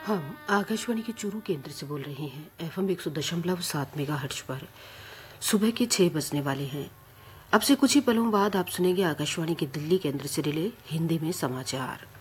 हम आकाशवाणी के चूरू केंद्र से बोल रहे हैं। एफएम 100.7 मेगाहर्ट्ज पर सुबह के 6 बजने वाले हैं। अब से कुछ ही पलों बाद आप सुनेंगे आकाशवाणी के दिल्ली केंद्र से रिले हिंदी में समाचार।